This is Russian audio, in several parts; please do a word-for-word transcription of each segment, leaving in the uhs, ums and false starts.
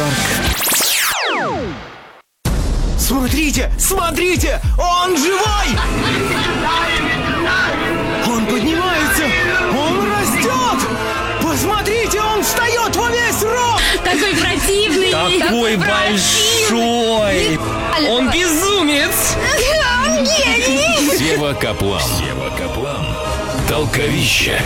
Смотрите, смотрите, он живой! Он поднимается, он растет! Посмотрите, он встает во весь рост! Такой противный! Такой большой! Он безумец! Он гений! Сева Каплан. Сева Каплан. Толковище.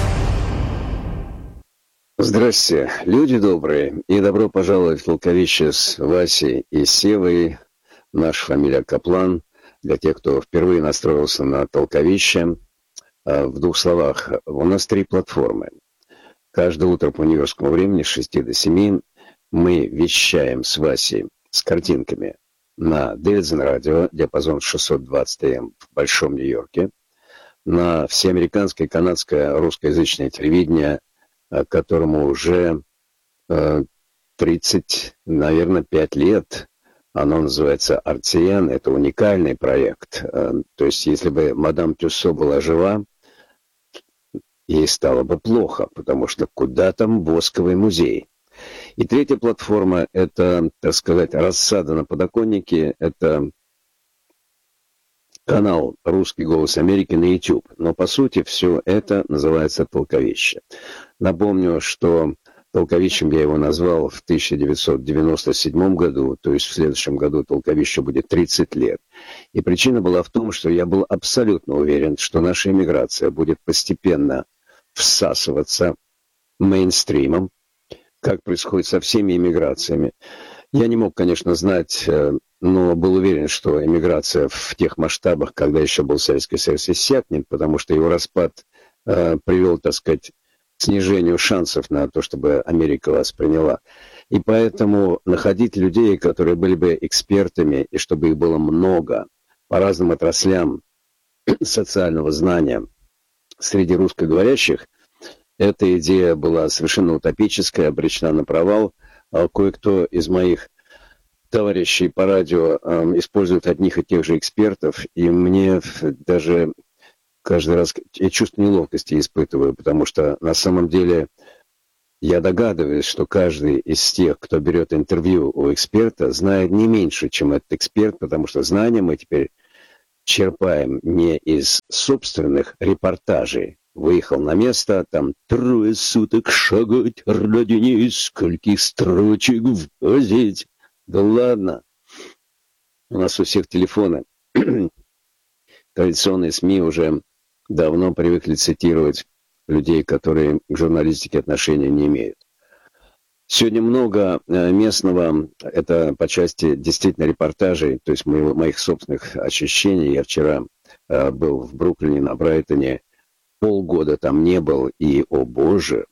Здрасте, люди добрые, и добро пожаловать в Толковище с Васей и Севой. Наша фамилия Каплан. Для тех, кто впервые настроился на Толковище, в двух словах, у нас три платформы. Каждое утро по нью-йоркскому времени с шести до семи мы вещаем с Васей с картинками на Дельзен радио, диапазон шестьсот двадцать эй эм в Большом Нью-Йорке, на всеамериканское, канадское, русскоязычное телевидение, которому уже э, тридцать, наверное, пять лет. Оно называется «Артиян». Это уникальный проект. Э, то есть, если бы мадам Тюссо была жива, ей стало бы плохо, потому что куда там восковый музей? И третья платформа – это, так сказать, рассада на подоконнике. Это канал «Русский голос Америки» на YouTube. Но, по сути, все это называется «Толковище». Напомню, что «Толковищем» я его назвал в тысяча девятьсот девяносто седьмом году, то есть в следующем году «Толковище» будет тридцать лет. И причина была в том, что я был абсолютно уверен, что наша эмиграция будет постепенно всасываться мейнстримом, как происходит со всеми эмиграциями. Я не мог, конечно, знать, но был уверен, что эмиграция в тех масштабах, когда еще был Советский Союз, иссякнет, потому что его распад э, привел, так сказать, к снижению шансов на то, чтобы Америка вас приняла. И поэтому находить людей, которые были бы экспертами, и чтобы их было много по разным отраслям социального знания среди русскоговорящих, эта идея была совершенно утопическая, обречена на провал. А кое-кто из моих товарищей по радио э, использует одних и тех же экспертов, и мне даже каждый раз я чувство неловкости испытываю, потому что на самом деле я догадываюсь, что каждый из тех, кто берет интервью у эксперта, знает не меньше, чем этот эксперт, потому что знания мы теперь черпаем не из собственных репортажей. Выехал на место, там трое суток шагать ради нескольких строчек ввозить. Да ладно. У нас у всех телефоны. Традиционные СМИ уже давно привыкли цитировать людей, которые к журналистике отношения не имеют. Сегодня много местного, это по части действительно репортажей, то есть моего, моих собственных ощущений. Я вчера э, был в Бруклине, на Брайтоне, полгода там не был, и, о боже,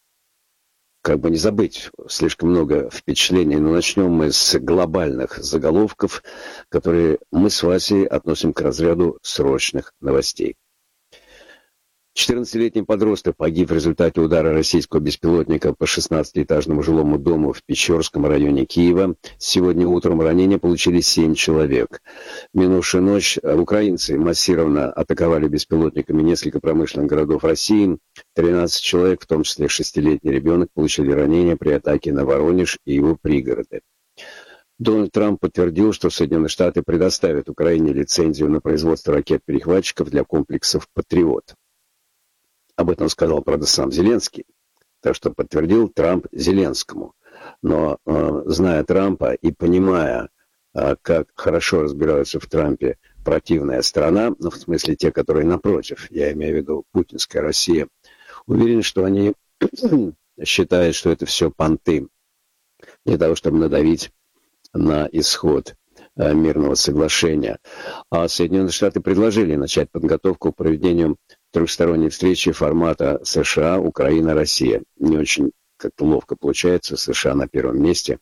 как бы не забыть, слишком много впечатлений. Но начнем мы с глобальных заголовков, которые мы с Васей относим к разряду срочных новостей. четырнадцатилетний подросток погиб в результате удара российского беспилотника по шестнадцатиэтажному жилому дому в Печорском районе Киева. Сегодня утром ранения получили семь человек. В минувшую ночь украинцы массированно атаковали беспилотниками несколько промышленных городов России. тринадцать человек, в том числе шестилетний ребенок, получили ранения при атаке на Воронеж и его пригороды. Дональд Трамп подтвердил, что Соединенные Штаты предоставят Украине лицензию на производство ракет-перехватчиков для комплексов «Патриот». Об этом сказал, правда, сам Зеленский. Так что подтвердил Трамп Зеленскому. Но, э, зная Трампа и понимая, э, как хорошо разбираются в Трампе противная страна, ну, в смысле те, которые напротив, я имею в виду путинская Россия, уверен, что они считают, что это все понты для того, чтобы надавить на исход э, мирного соглашения. А Соединенные Штаты предложили начать подготовку к проведению трехсторонней встречи формата США, Украина, Россия. Не очень как-то ловко получается, США на первом месте.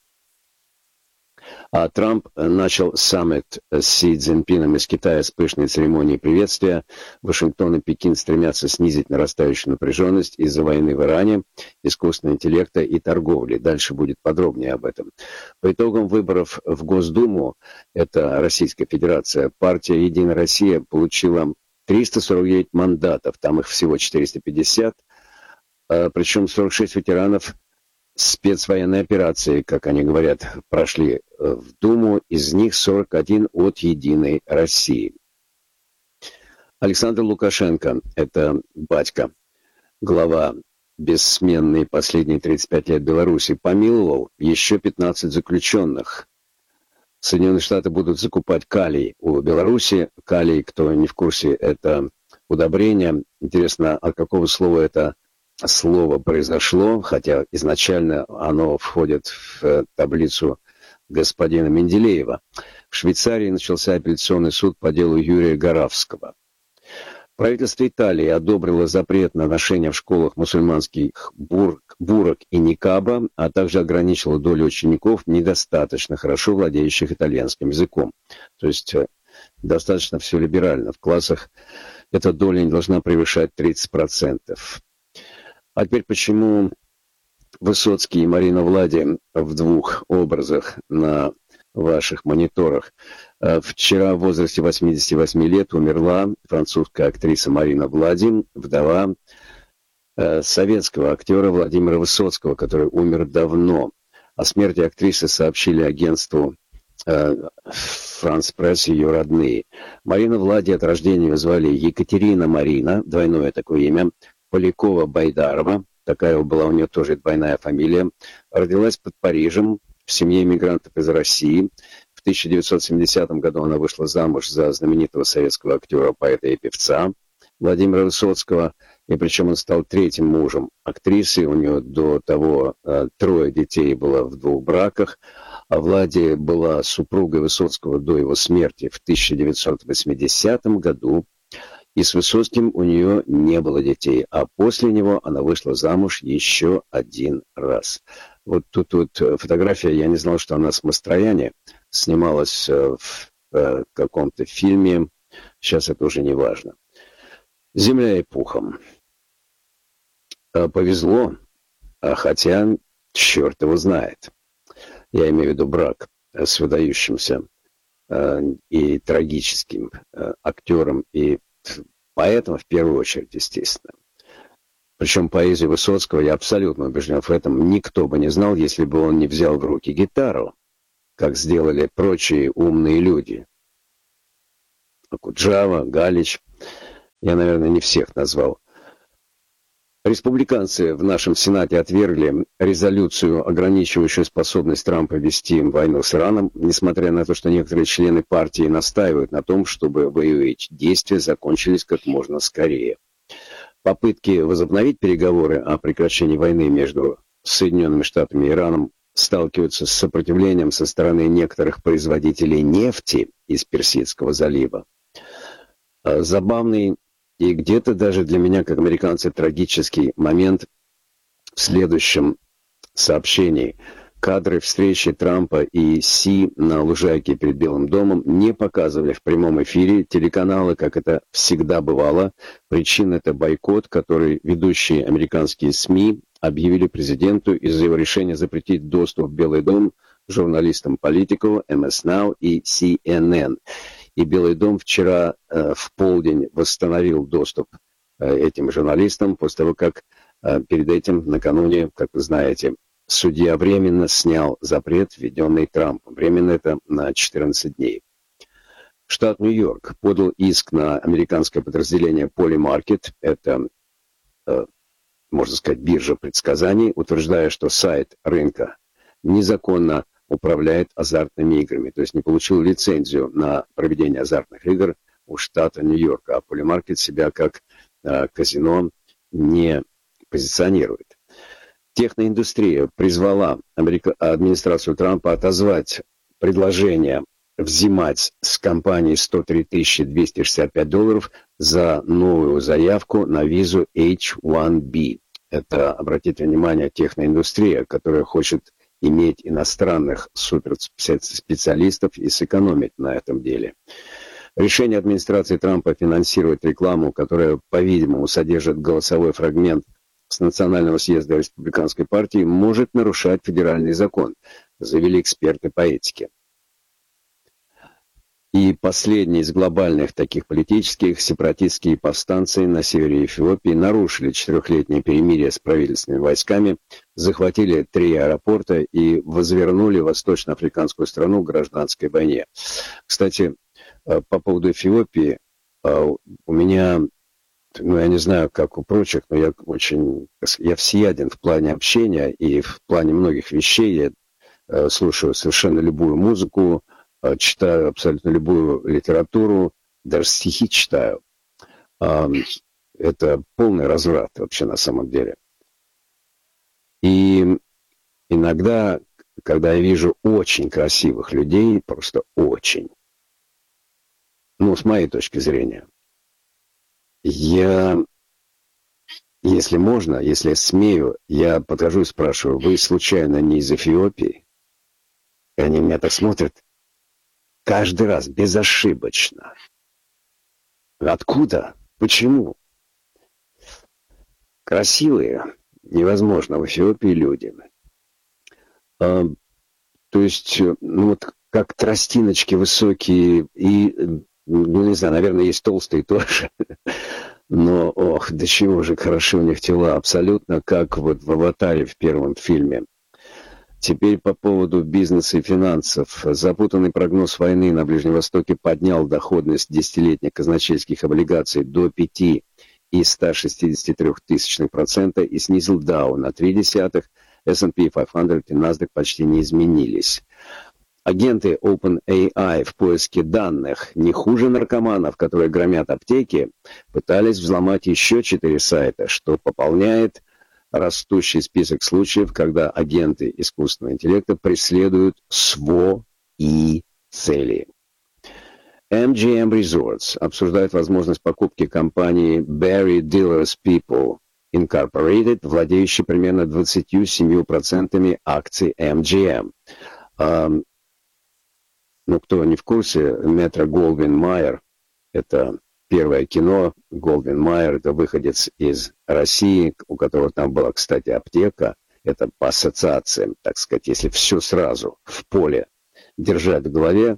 А Трамп начал саммит с Си Цзиньпином из Китая с пышной церемонией приветствия. Вашингтон и Пекин стремятся снизить нарастающую напряженность из-за войны в Иране, искусственного интеллекта и торговли. Дальше будет подробнее об этом. По итогам выборов в Госдуму, это Российская Федерация, партия «Единая Россия» получила триста сорок девять мандатов, там их всего четыреста пятьдесят, причем сорок шесть ветеранов спецвоенные операции, как они говорят, прошли в Думу, из них сорок один от «Единой России». Александр Лукашенко, это батька, глава бессменный последние тридцать пять лет Беларуси, помиловал еще пятнадцать заключенных. Соединенные Штаты будут закупать калий у Беларуси. Калий, кто не в курсе, это удобрение. Интересно, от какого слова это слово произошло, хотя изначально оно входит в таблицу господина Менделеева. В Швейцарии начался апелляционный суд по делу Юрия Горавского. Правительство Италии одобрило запрет на ношение в школах мусульманских бур, бурок и никаба, а также ограничило долю учеников, недостаточно хорошо владеющих итальянским языком. То есть достаточно все либерально. В классах эта доля не должна превышать тридцать процентов. А теперь почему Высоцкий и Марина Влади в двух образах на ваших мониторах. Вчера в возрасте восьмидесяти восьми лет умерла французская актриса Марина Влади, вдова э, советского актера Владимира Высоцкого, который умер давно. О смерти актрисы сообщили агентству э, «Франс Пресс» ее родные. Марина Влади от рождения звали Екатерина Марина, двойное такое имя, Полякова-Байдарова, такая была у нее тоже двойная фамилия, родилась под Парижем в семье иммигрантов из России. В тысяча девятьсот семидесятом году она вышла замуж за знаменитого советского актера, поэта и певца Владимира Высоцкого, и причем он стал третьим мужем актрисы. У нее до того э, трое детей было в двух браках, а Влади была супругой Высоцкого до его смерти в тысяча девятьсот восьмидесятом году, и с Высоцким у нее не было детей, а после него она вышла замуж еще один раз. Вот тут вот фотография, я не знал, что она с Мастрояни, снималась в э, каком-то фильме, сейчас это уже не важно. «Земля и пухом». Э, повезло, а хотя черт его знает. Я имею в виду брак с выдающимся э, и трагическим э, актером и поэтом в первую очередь, естественно. Причем поэзию Высоцкого, я абсолютно убежден в этом, никто бы не знал, если бы он не взял в руки гитару, как сделали прочие умные люди. Акуджава, Галич, я, наверное, не всех назвал. Республиканцы в нашем Сенате отвергли резолюцию, ограничивающую способность Трампа вести войну с Ираном, несмотря на то, что некоторые члены партии настаивают на том, чтобы боевые действия закончились как можно скорее. Попытки возобновить переговоры о прекращении войны между Соединенными Штатами и Ираном сталкиваются с сопротивлением со стороны некоторых производителей нефти из Персидского залива. Забавный и где-то даже для меня, как американца, трагический момент в следующем сообщении. Кадры встречи Трампа и Си на лужайке перед Белым домом не показывали в прямом эфире телеканалы, как это всегда бывало. Причина — это бойкот, который ведущие американские СМИ объявили президенту из-за его решения запретить доступ в Белый дом журналистам Politico, эм эс Now и си эн эн. И Белый дом вчера э, в полдень восстановил доступ э, этим журналистам после того, как э, перед этим, накануне, как вы знаете, судья временно снял запрет, введенный Трампом. Временно это на четырнадцать дней. Штат Нью-Йорк подал иск на американское подразделение Polymarket, это, э, можно сказать, биржа предсказаний, утверждая, что сайт рынка незаконно управляет азартными играми, то есть не получил лицензию на проведение азартных игр у штата Нью-Йорка, а Polymarket себя как э, казино не позиционирует. Техноиндустрия призвала Америка... администрацию Трампа отозвать предложение взимать с компании сто три тысячи двести шестьдесят пять долларов за новую заявку на визу эйч один би. Это, обратите внимание, техноиндустрия, которая хочет иметь иностранных суперспециалистов и сэкономить на этом деле. Решение администрации Трампа финансировать рекламу, которая, по-видимому, содержит голосовой фрагмент с Национального съезда Республиканской партии, может нарушать федеральный закон, заявили эксперты по этике. И последние из глобальных таких политических, сепаратистские повстанцы на севере Эфиопии нарушили четырехлетнее перемирие с правительственными войсками, захватили три аэропорта и возвернули восточноафриканскую страну к гражданской войне. Кстати, по поводу Эфиопии, у меня, ну, я не знаю, как у прочих, но я очень, я всеяден в плане общения и в плане многих вещей. Я слушаю совершенно любую музыку, читаю абсолютно любую литературу, даже стихи читаю. Это полный разврат вообще на самом деле. И иногда, когда я вижу очень красивых людей, просто очень, ну, с моей точки зрения, я, если можно, если я смею, я подхожу и спрашиваю: вы случайно не из Эфиопии? И они меня так смотрят. Каждый раз, безошибочно. Откуда? Почему? Красивые, невозможно, в Эфиопии люди. А, то есть, ну вот, как тростиночки высокие и, ну не знаю, наверное, есть толстые тоже. Но, ох, до чего же хороши у них тела. Абсолютно как вот в «Аватаре» в первом фильме. Теперь по поводу бизнеса и финансов. Запутанный прогноз войны на Ближнем Востоке поднял доходность десятилетних казначейских облигаций до пяти целых ста шестидесяти трёх тысячных процента и снизил Dow на три десятых, эс энд пи пятьсот и NASDAQ почти не изменились. Агенты OpenAI в поиске данных, не хуже наркоманов, которые громят аптеки, пытались взломать еще четыре сайта, что пополняет растущий список случаев, когда агенты искусственного интеллекта преследуют свои цели. эм джи эм Resorts обсуждает возможность покупки компании Barry Dealers People Incorporated, владеющей примерно двадцатью семью процентами акций эм джи эм. А, ну, кто не в курсе, Метро Голдвин Майер — это первое кино. Голдвин Майер — это выходец из России, у которого там была, кстати, аптека. Это по ассоциациям, так сказать, если все сразу в поле держать в голове.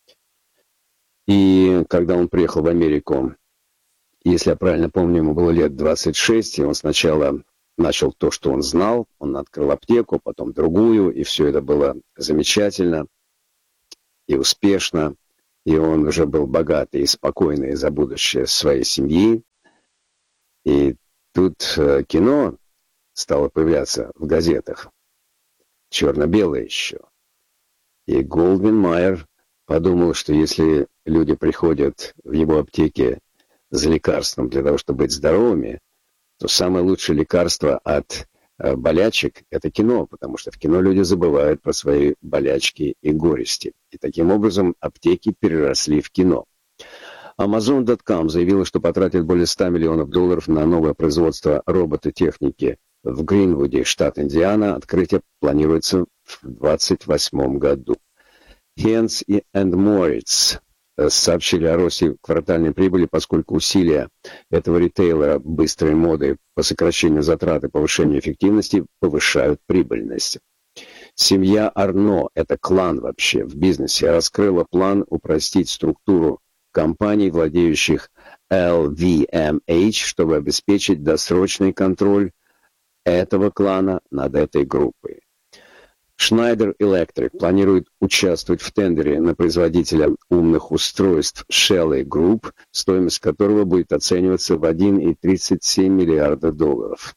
И когда он приехал в Америку, если я правильно помню, ему было лет двадцать шесть, и он сначала начал то, что он знал. Он открыл аптеку, потом другую, и все это было замечательно и успешно. И он уже был богатый и спокойный за будущее своей семьи. И тут э, кино стало появляться в газетах. Черно-белое еще. И Голдвин Майер подумал, что если люди приходят в его аптеке за лекарством для того, чтобы быть здоровыми, то самое лучшее лекарство от э, болячек – это кино, потому что в кино люди забывают про свои болячки и горести. И таким образом аптеки переросли в кино. Amazon точка ком заявила, что потратит более ста миллионов долларов на новое производство робототехники в Гринвуде, штат Индиана. Открытие планируется в двадцать восьмом году. Heinz и Moritz сообщили о росте квартальной прибыли, поскольку усилия этого ритейлера быстрой моды по сокращению затрат и повышению эффективности повышают прибыльность. Семья Арно, это клан вообще в бизнесе, раскрыла план упростить структуру компаний, владеющих эл ви эм эйч, чтобы обеспечить досрочный контроль этого клана над этой группой. Schneider Electric планирует участвовать в тендере на производителя умных устройств Shelly Group, стоимость которого будет оцениваться в один целых тридцать семь миллиарда долларов.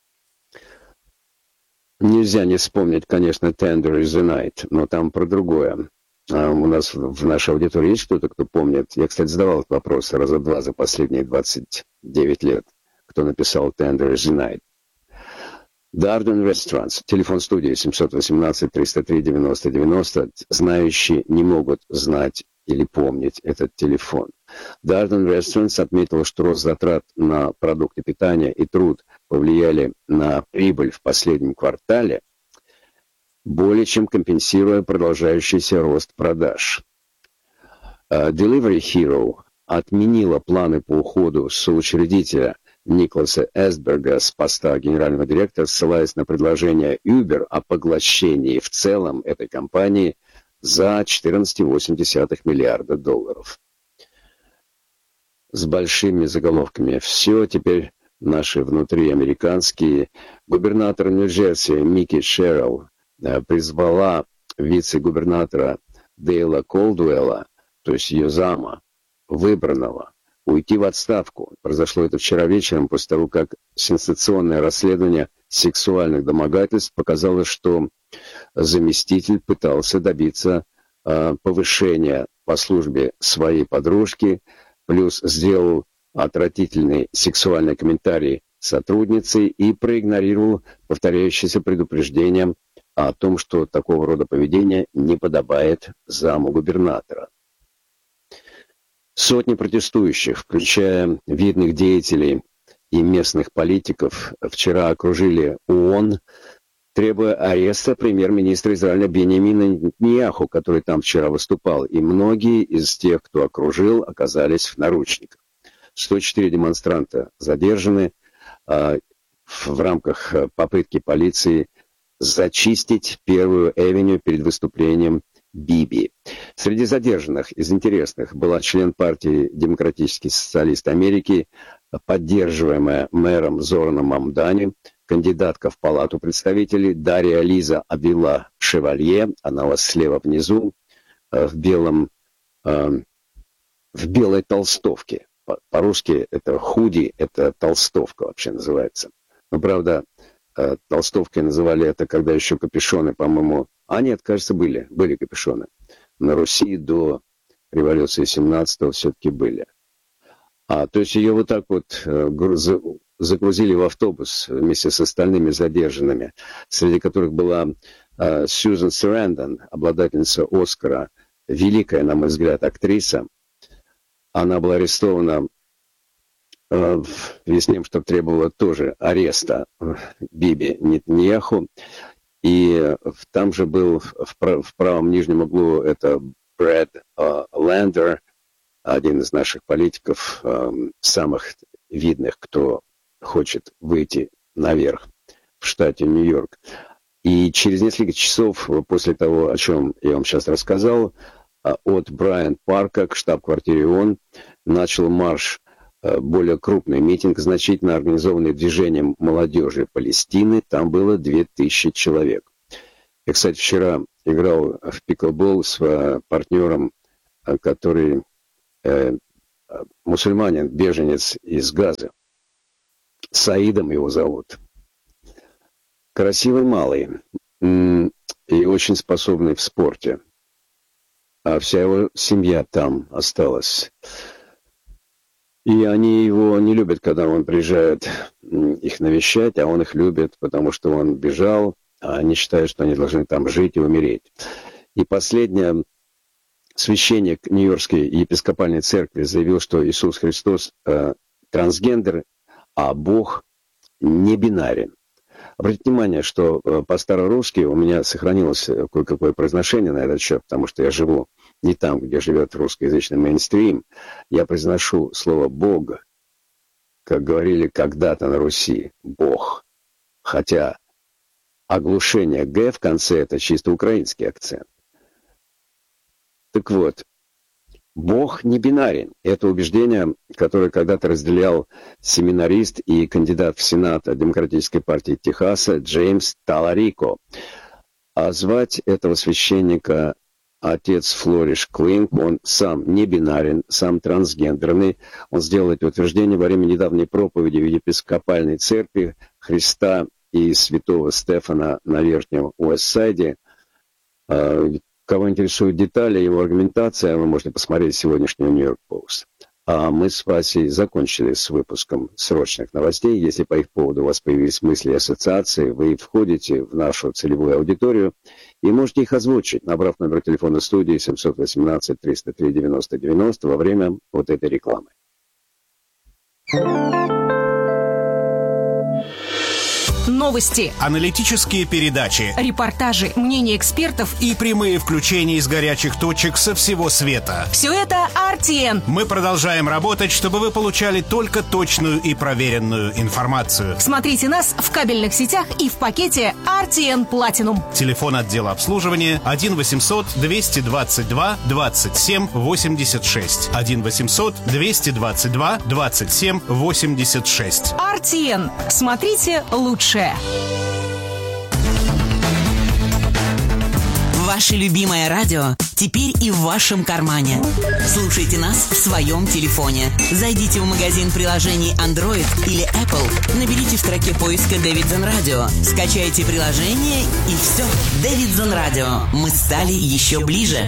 Нельзя не вспомнить, конечно, Tender is the Night, но там про другое. А у нас в нашей аудитории есть кто-то, кто помнит? Я, кстати, задавал этот вопрос раза два за последние двадцать девять лет. Кто написал Tender is the Night? Darden Restaurants. Телефон студии семь один восемь триста три девяносто девяносто. Знающие не могут знать или помнить этот телефон. Darden Restaurants отметил, что рост затрат на продукты питания и труд повлияли на прибыль в последнем квартале, более чем компенсируя продолжающийся рост продаж. Uh, Delivery Hero отменила планы по уходу соучредителя Николаса Эсберга с поста генерального директора, ссылаясь на предложение Uber о поглощении в целом этой компании за четырнадцать целых восемь десятых миллиарда долларов. С большими заголовками. Все теперь наши внутриамериканские. Губернатор Нью-Джерси Микки Шеррилл призвала вице-губернатора Дейла Колдуэлла, то есть ее зама, выбранного, уйти в отставку. Произошло это вчера вечером, после того, как сенсационное расследование сексуальных домогательств показало, что заместитель пытался добиться э, повышения по службе своей подружки, плюс сделал отвратительный сексуальный комментарий сотруднице и проигнорировал повторяющиеся предупреждения о том, что такого рода поведение не подобает заму губернатора. Сотни протестующих, включая видных деятелей и местных политиков, вчера окружили ООН, требуя ареста премьер-министра Израиля Биньямина Нетаньяху, который там вчера выступал, и многие из тех, кто окружил, оказались в наручниках. сто четыре демонстранта задержаны а, в рамках попытки полиции зачистить Первую Эвеню перед выступлением Биби. Среди задержанных из интересных была член партии «Демократический социалист Америки», поддерживаемая мэром Зораном Мамдани, кандидатка в Палату представителей Дарья Лиза Авила Шевалье, она у вас слева внизу, в белом, в белой толстовке. По-русски это худи, это толстовка вообще называется. Но, правда, толстовкой называли это, когда еще капюшоны, по-моему... А нет, кажется, были. Были капюшоны. На Руси до революции семнадцатого все-таки были. А, то есть ее вот так вот э, груз... загрузили в автобус вместе с остальными задержанными, среди которых была э, Сьюзен Сарандон, обладательница Оскара, великая, на мой взгляд, актриса. Она была арестована э, в связи с тем, что требовала тоже ареста Биби Нетаньяху. И там же был в, прав, в правом нижнем углу это Брэд э, Лэндер, один из наших политиков, э, самых видных, кто хочет выйти наверх в штате Нью-Йорк. И через несколько часов после того, о чем я вам сейчас рассказал, от Брайант-парка к штаб-квартире ООН начал марш, более крупный митинг, значительно организованный движением молодежи Палестины. Там было две тысячи человек. Я, кстати, вчера играл в пиклбол с партнером, который э, мусульманин, беженец из Газы. Саидом его зовут. Красивый малый и очень способный в спорте. А вся его семья там осталась. И они его не любят, когда он приезжает их навещать, а он их любит, потому что он бежал, а они считают, что они должны там жить и умереть. И последнее, священник Нью-Йоркской епископальной церкви заявил, что Иисус Христос э, трансгендер, а Бог не бинарен. Обратите внимание, что э, по-старорусски у меня сохранилось кое-какое произношение на этот счет, потому что я живу не там, где живет русскоязычный мейнстрим. Я произношу слово «Бог», как говорили когда-то на Руси, «Бог». Хотя оглушение «г» в конце – это чисто украинский акцент. Так вот, Бог не бинарен. Это убеждение, которое когда-то разделял семинарист и кандидат в Сенат Демократической партии Техаса Джеймс Таларико. А звать этого священника отец Флориш Клинк, он сам не бинарен, сам трансгендерный. Он сделал это утверждение во время недавней проповеди в епископальной церкви Христа и святого Стефана на Верхнем Уэстсайде. Кого интересуют детали его аргументации, вы можете посмотреть сегодняшний Нью-Йорк Пост. А мы с Васей закончили с выпуском срочных новостей. Если по их поводу у вас появились мысли и ассоциации, вы входите в нашу целевую аудиторию и можете их озвучить, набрав номер телефона студии семь один восемь три ноль три девяносто девяносто во время вот этой рекламы. новости, аналитические передачи, репортажи, мнения экспертов и прямые включения из горячих точек со всего света. Все это ар ти эн. Мы продолжаем работать, чтобы вы получали только точную и проверенную информацию. Смотрите нас в кабельных сетях и в пакете ар ти эн Platinum. Телефон отдела обслуживания один восемьсот двести двадцать два двадцать семь восемьдесят шесть. один восемьсот двести двадцать два двадцать семь восемьдесят шесть. ар ти эн. Смотрите лучшее. Ваше любимое радио теперь и в вашем кармане. Слушайте нас в своем телефоне. Зайдите в магазин приложений Android или Apple, наберите в строке поиска Davidson Radio, скачайте приложение и все. Davidson Radio. Мы стали еще ближе.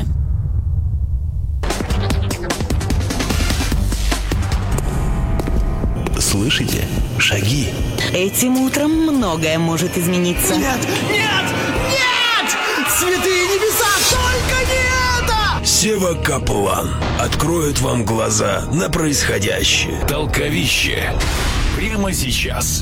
Слышите? Шаги. Этим утром многое может измениться. Нет, нет, нет! Святые небеса, только не это! Сева Каплан откроет вам глаза на происходящее. Толковище. Прямо сейчас.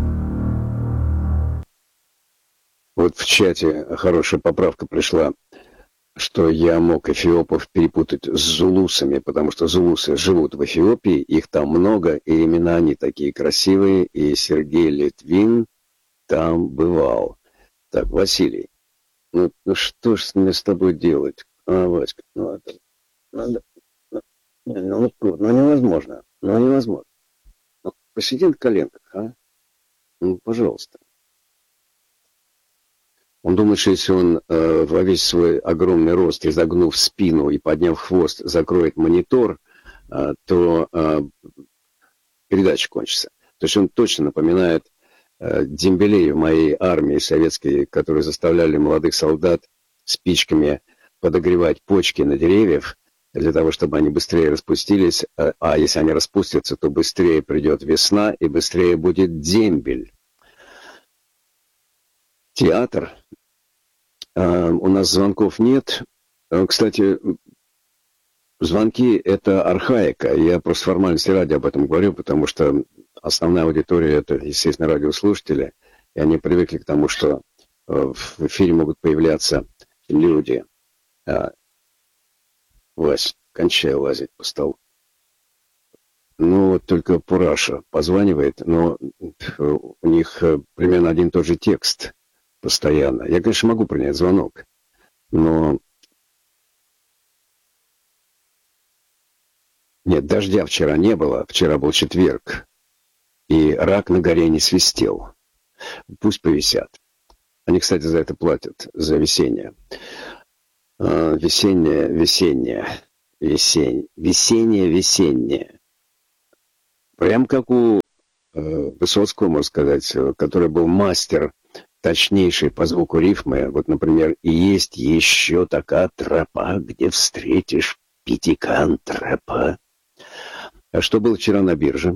Вот в чате хорошая поправка пришла, что я мог эфиопов перепутать с зулусами, потому что зулусы живут в Эфиопии, их там много, и именно они такие красивые, и Сергей Литвин там бывал. Так, Василий, ну, ну что ж мне с тобой делать? А, Васька, ну это... Надо... Ну, ну, ну, ну невозможно, ну невозможно. Ну, посиди на коленках, а? Ну, пожалуйста. Он думает, что если он э, во весь свой огромный рост, изогнув спину и подняв хвост, закроет монитор, э, то э, передача кончится. То есть он точно напоминает э, дембелей в моей армии советской, которые заставляли молодых солдат спичками подогревать почки на деревьях, для того, чтобы они быстрее распустились. А, а если они распустятся, то быстрее придет весна и быстрее будет дембель. Театр. Uh, у нас звонков нет. Uh, кстати, звонки — это архаика. Я просто формальности ради об этом говорю, потому что основная аудитория — это, естественно, радиослушатели, и они привыкли к тому, что uh, в эфире могут появляться люди. Uh, Вась, кончай лазить по столу. Ну, вот только Пураша позванивает, но у них примерно один и тот же текст. Постоянно. Я, конечно, могу принять звонок, но... Нет, дождя вчера не было, вчера был четверг, и рак на горе не свистел. Пусть повисят. Они, кстати, за это платят, за весеннее. А, весеннее, весеннее, весеннее, весеннее, весеннее. Прям как у э, Высоцкого, можно сказать, который был мастер точнейший по звуку рифмы. Вот, например, «И есть еще такая тропа, где встретишь пятикантропа». А что было вчера на бирже?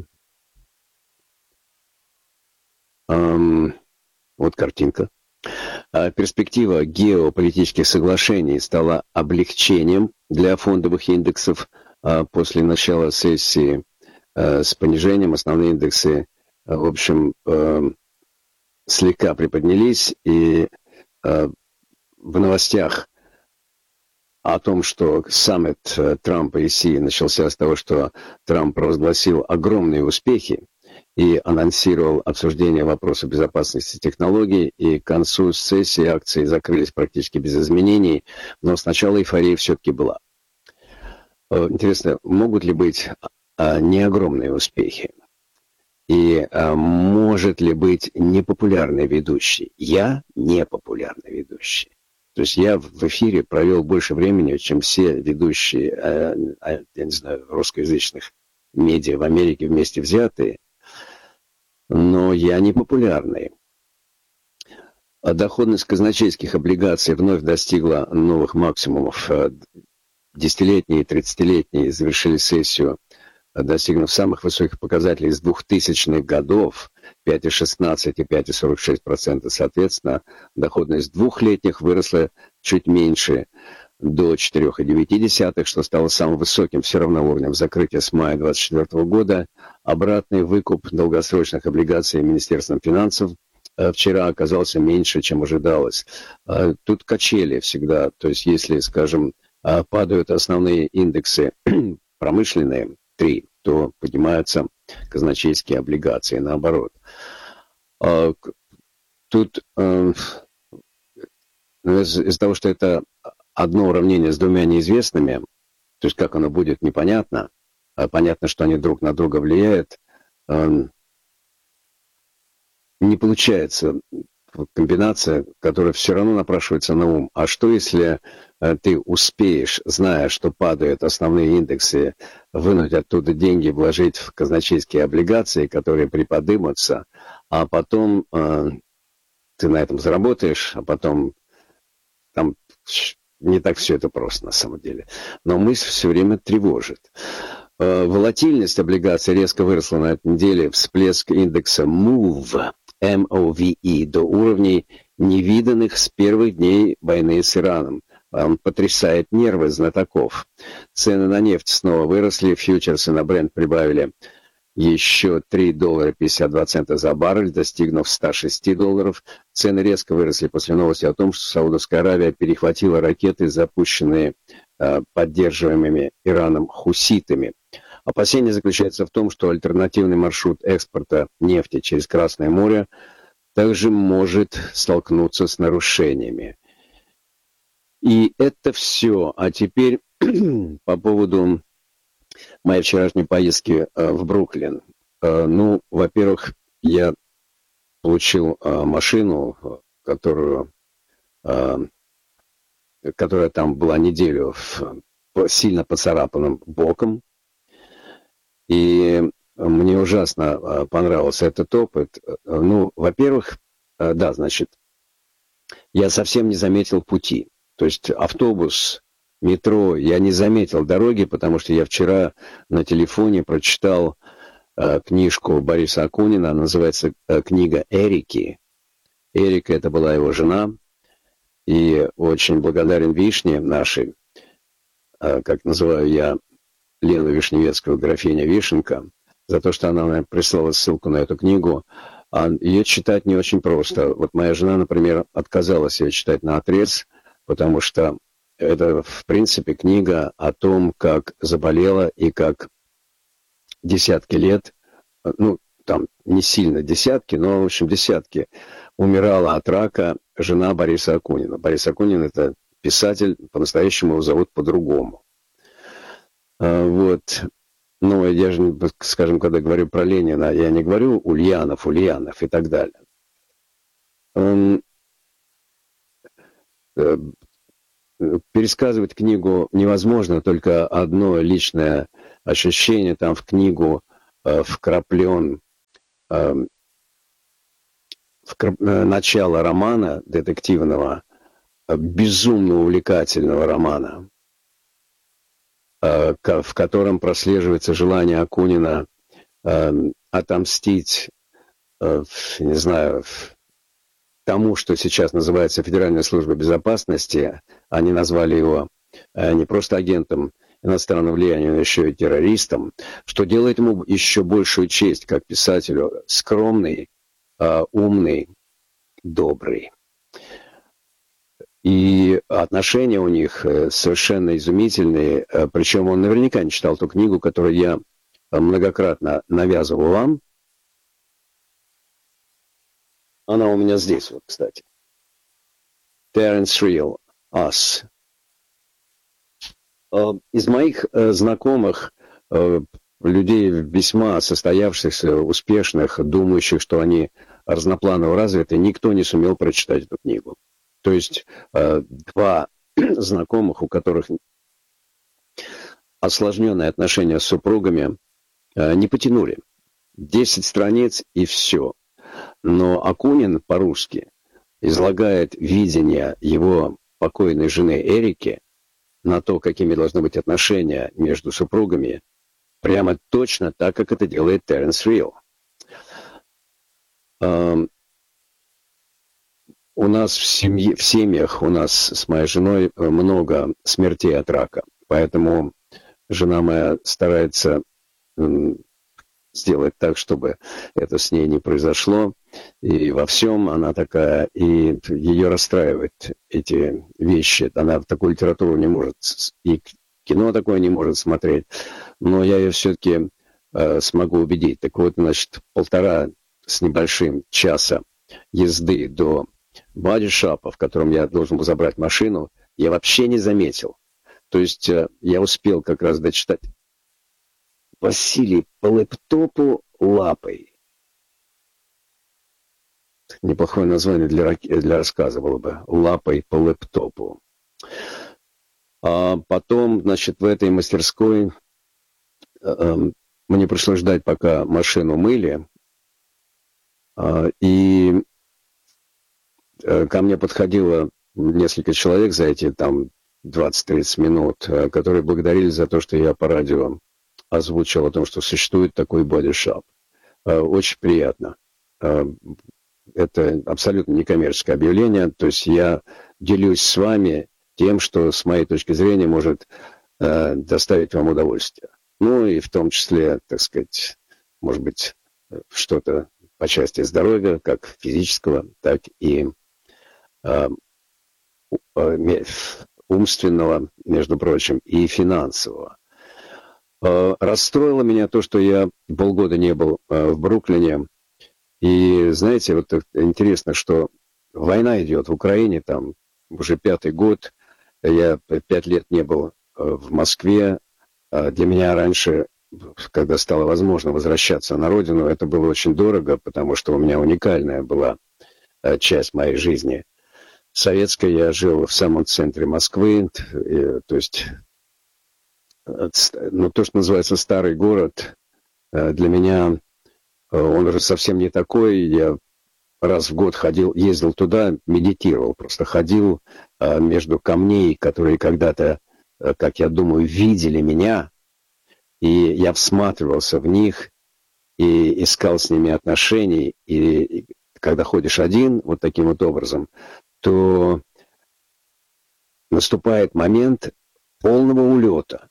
Эм, вот картинка. А перспектива геополитических соглашений стала облегчением для фондовых индексов. А после начала сессии а, с понижением основные индексы, а, в общем, а, слегка приподнялись, и э, в новостях о том, что саммит э, Трампа и Си начался с того, что Трамп провозгласил огромные успехи и анонсировал обсуждение вопроса безопасности технологий, и к концу сессии акции закрылись практически без изменений, но сначала эйфория все-таки была. Э, интересно, могут ли быть э, не огромные успехи? И а, может ли быть непопулярный ведущий? Я непопулярный ведущий. То есть я в эфире провел больше времени, чем все ведущие, а, а, я не знаю, русскоязычных медиа в Америке вместе взятые. Но я непопулярный. А доходность казначейских облигаций вновь достигла новых максимумов. Десятилетние и тридцатилетние завершили сессию, достигнув самых высоких показателей с двухтысячных годов, пять целых шестнадцать и пять целых сорок шесть процентов, соответственно, доходность двухлетних выросла чуть меньше, до четыре целых девять десятых, что стало самым высоким все равно уровнем закрытия с мая двадцать четвёртого года. Обратный выкуп долгосрочных облигаций Министерством финансов вчера оказался меньше, чем ожидалось. Тут качели всегда. То есть если, скажем, падают основные индексы промышленные, три, то поднимаются казначейские облигации, наоборот. Тут из-за того, что это одно уравнение с двумя неизвестными, то есть как оно будет, непонятно. Понятно, что они друг на друга влияют. Не получается комбинация, которая все равно напрашивается на ум. А что, если ты успеешь, зная, что падают основные индексы, вынуть оттуда деньги, вложить в казначейские облигации, которые приподнимутся, а потом э, ты на этом заработаешь, а потом там не так все это просто на самом деле. Но мысль все время тревожит. Э, волатильность облигаций резко выросла на этой неделе, всплеск индекса мув, эм о ви и, до уровней, невиданных с первых дней войны с Ираном. Он потрясает нервы знатоков. Цены на нефть снова выросли, фьючерсы на Брент прибавили еще три доллара пятьдесят два цента за баррель, достигнув ста шести долларов. Цены резко выросли после новости о том, что Саудовская Аравия перехватила ракеты, запущенные э, поддерживаемыми Ираном хуситами. Опасение заключается в том, что альтернативный маршрут экспорта нефти через Красное море также может столкнуться с нарушениями. И это все. А теперь по поводу моей вчерашней поездки э, в Бруклин. Э, ну, во-первых, я получил э, машину, которую, э, которая там была неделю в, сильно поцарапанным боком. И мне ужасно э, понравился этот опыт. Ну, во-первых, э, да, значит, я совсем не заметил пути. То есть автобус, метро, я не заметил дороги, потому что я вчера на телефоне прочитал э, книжку Бориса Акунина, она называется э, «Книга Эрики». Эрика — это была его жена, и очень благодарен Вишне нашей, э, как называю я Лену Вишневецкую, графиня Вишенка, за то, что она мне прислала ссылку на эту книгу. А ее читать не очень просто. Вот моя жена, например, отказалась ее читать наотрез, потому что это, в принципе, книга о том, как заболела и как десятки лет, ну, там не сильно десятки, но, в общем, десятки, умирала от рака жена Бориса Акунина. Борис Акунин — это писатель, по-настоящему его зовут по-другому. Вот. Ну, я же, скажем, когда говорю про Ленина, я не говорю Ульянов, Ульянов и так далее. Пересказывать книгу невозможно, только одно личное ощущение. Там в книгу э, вкраплен э, вкрап... начало романа детективного, э, безумно увлекательного романа, э, в котором прослеживается желание Акунина э, отомстить, э, не знаю, тому, что сейчас называется Федеральная служба безопасности. Они назвали его не просто агентом иностранного влияния, но еще и террористом, что делает ему еще большую честь как писателю. Скромный, умный, добрый. И отношения у них совершенно изумительные. Причем он наверняка не читал ту книгу, которую я многократно навязывал вам. Она у меня здесь, вот, кстати. Terence Real, Us. Из моих знакомых, людей весьма состоявшихся, успешных, думающих, что они разнопланово развиты, никто не сумел прочитать эту книгу. То есть два знакомых, у которых осложненные отношения с супругами, не потянули. Десять страниц и все. Но Акунин по-русски излагает видение его покойной жены Эрики на то, какими должны быть отношения между супругами, прямо точно так, как это делает Теренс Рил. Uh, у нас в, семье, в семьях, у нас с моей женой много смертей от рака, поэтому жена моя старается um, сделать так, чтобы это с ней не произошло. И во всем она такая, и ее расстраивают эти вещи. Она в такую литературу не может, и кино такое не может смотреть. Но я ее все-таки э, смогу убедить. Так вот, значит, полтора с небольшим часа езды до бодишопа, в котором я должен был забрать машину, я вообще не заметил. То есть э, я успел как раз дочитать Василий по лэптопу лапой. Неплохое название для, для рассказа было бы. Лапой по лэптопу. А потом, значит, в этой мастерской э, мне пришлось ждать, пока машину мыли. Э, и э, ко мне подходило несколько человек за эти там двадцать-тридцать минут, э, которые благодарили за то, что я по радио озвучил о том, что существует такой бодишоп. Очень приятно. Это абсолютно некоммерческое объявление. То есть я делюсь с вами тем, что с моей точки зрения может доставить вам удовольствие. Ну и в том числе, так сказать, может быть, что-то по части здоровья, как физического, так и умственного, между прочим, и финансового. Расстроило меня то, что я полгода не был в Бруклине. И, знаете, вот интересно, что война идет в Украине, там уже пятый год. Я пять лет не был в Москве. Для меня раньше, когда стало возможно возвращаться на родину, это было очень дорого, потому что у меня уникальная была часть моей жизни. Советской я жил в самом центре Москвы, то есть... Но то, что называется старый город, для меня он уже совсем не такой. Я раз в год ходил, ездил туда, медитировал, просто ходил между камней, которые когда-то, как я думаю, видели меня, и я всматривался в них и искал с ними отношений. И когда ходишь один, вот таким вот образом, то наступает момент полного улета.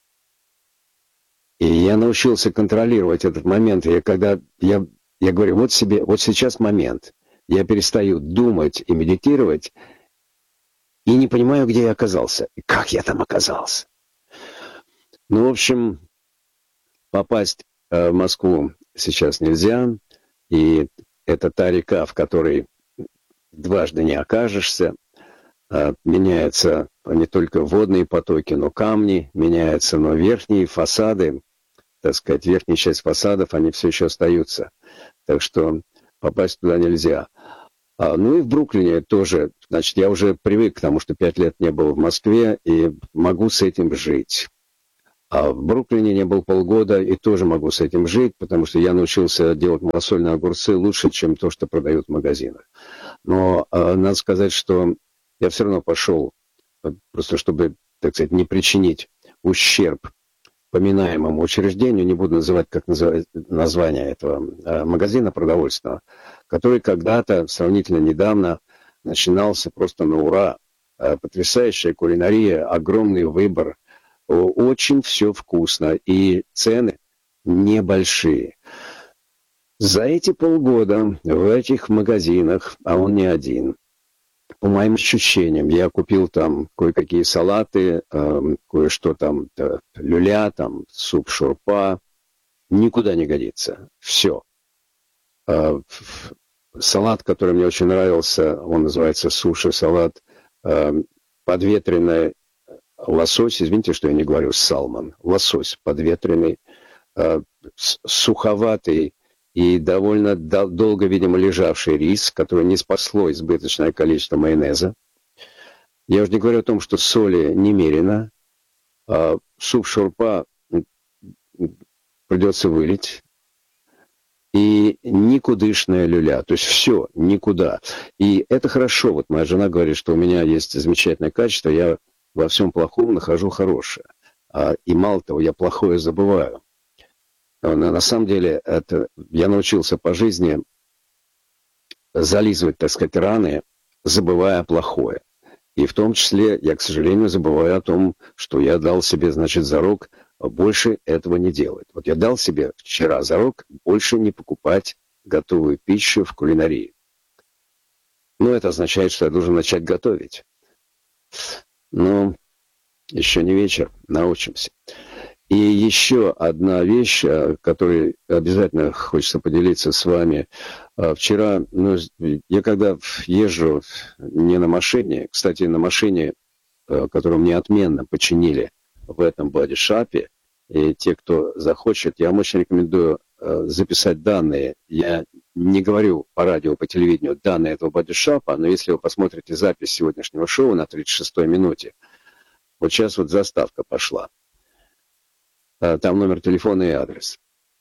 И я научился контролировать этот момент. Я когда я, я говорю, вот себе, вот сейчас момент. Я перестаю думать и медитировать, и не понимаю, где я оказался, и как я там оказался. Ну, в общем, попасть э, в Москву сейчас нельзя, и это та река, в которой дважды не окажешься. Э, меняются не только водные потоки, но камни, меняются, но верхние фасады, так сказать, верхняя часть фасадов, они все еще остаются. Так что попасть туда нельзя. А, ну и в Бруклине тоже. Значит, я уже привык к тому, что пять лет не был в Москве, и могу с этим жить. А в Бруклине не был полгода, и тоже могу с этим жить, потому что я научился делать малосольные огурцы лучше, чем то, что продают в магазинах. Но а, надо сказать, что я все равно пошел, просто чтобы, так сказать, не причинить ущерб поминаемому учреждению, не буду называть как называть, название этого э, магазина продовольственного, который когда-то, сравнительно недавно, начинался просто на ура. Э, потрясающая кулинария, огромный выбор, э, очень все вкусно, и цены небольшие. За эти полгода в этих магазинах, а он не один, по моим ощущениям, я купил там кое-какие салаты, э, кое-что там, э, люля, там, суп-шурпа. Никуда не годится. Все. Э, салат, который мне очень нравился, он называется суши-салат. Э, подветренный лосось, извините, что я не говорю салмон. Лосось подветренный, э, суховатый, и довольно долго, видимо, лежавший рис, который не спасло избыточное количество майонеза. Я уже не говорю о том, что соли немерено. А суп-шурпа придется вылить. И никудышная люля. То есть все, никуда. И это хорошо. Вот моя жена говорит, что у меня есть замечательное качество. Я во всем плохом нахожу хорошее. А, и мало того, я плохое забываю. На самом деле, это, я научился по жизни зализывать, так сказать, раны, забывая плохое. И в том числе я, к сожалению, забываю о том, что я дал себе, значит, зарок больше этого не делать. Вот я дал себе вчера зарок больше не покупать готовую пищу в кулинарии. Ну, это означает, что я должен начать готовить. Но еще не вечер, научимся. И еще одна вещь, которой обязательно хочется поделиться с вами. Вчера, ну, я когда езжу не на машине, кстати, на машине, которую мне отменно починили в этом бодишапе, и те, кто захочет, я вам очень рекомендую записать данные. Я не говорю по радио, по телевидению данные этого бодишапа, но если вы посмотрите запись сегодняшнего шоу на тридцать шестой минуте, вот сейчас вот заставка пошла. Там номер телефона и адрес.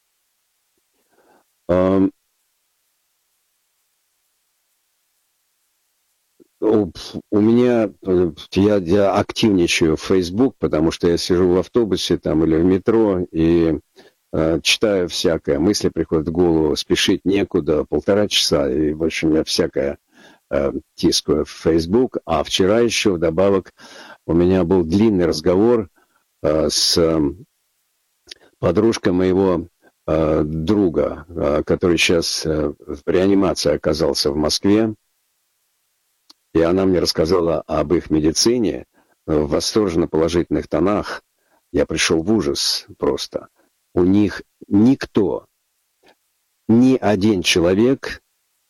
У меня, я, я активничаю в Facebook, потому что я сижу в автобусе там или в метро и э, читаю всякое, мысли приходят в голову, спешить некуда, полтора часа, и, в общем, я всякое э, тискаю в Facebook. А вчера еще вдобавок у меня был длинный разговор э, с э, подружкой моего э, друга, э, который сейчас э, в реанимации оказался в Москве. И она мне рассказала об их медицине в восторженно положительных тонах. Я пришел в ужас просто. У них никто, ни один человек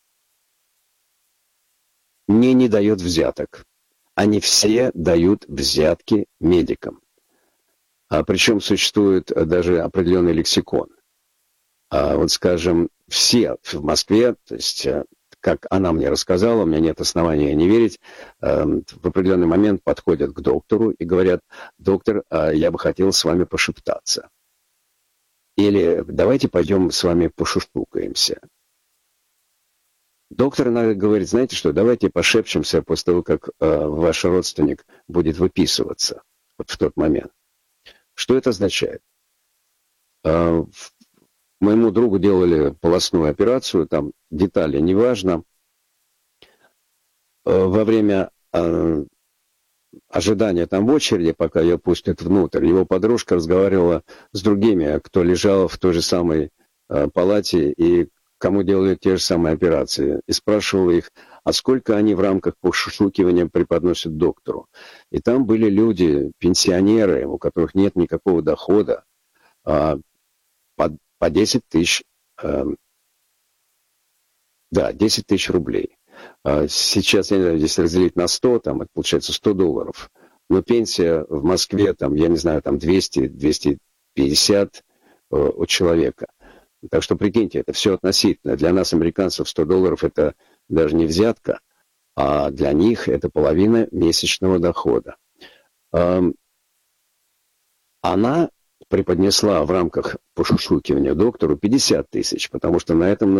мне не дает взяток. Они все дают взятки медикам. А причем существует даже определенный лексикон. А вот, скажем, все в Москве, то есть... как она мне рассказала, у меня нет основания не верить, в определенный момент подходят к доктору и говорят: доктор, я бы хотел с вами пошептаться. Или давайте пойдем с вами пошушукаемся. Доктор иногда говорит: знаете что, давайте пошепчемся после того, как ваш родственник будет выписываться вот в тот момент. Что это означает? Моему другу делали полостную операцию, там детали неважно. Во время э, ожидания там в очереди, пока ее пустят внутрь, его подружка разговаривала с другими, кто лежал в той же самой э, палате и кому делали те же самые операции. И спрашивала их, а сколько они в рамках пошушукивания преподносят доктору. И там были люди, пенсионеры, у которых нет никакого дохода, э, под по десять тысяч, э, да, десять тысяч рублей. А сейчас, я не знаю, если разделить на сто, там, это получается сто долларов. Но пенсия в Москве, там, я не знаю, там двести - двести пятьдесят э, у человека. Так что, прикиньте, это все относительно. Для нас, американцев, сто долларов это даже не взятка, а для них это половина месячного дохода. Э, она преподнесла в рамках пошушукивания доктору пятьдесят тысяч, потому что на этом